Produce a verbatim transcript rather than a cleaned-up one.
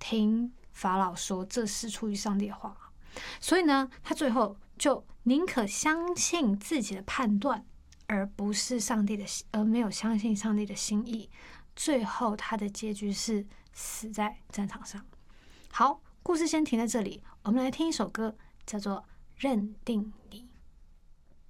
听法老说这是出于上帝的话，所以呢，他最后就宁可相信自己的判断，而不是上帝的，而没有相信上帝的心意。最后他的结局是死在战场上。好，故事先停在这里，我们来听一首歌，叫做《认定你》。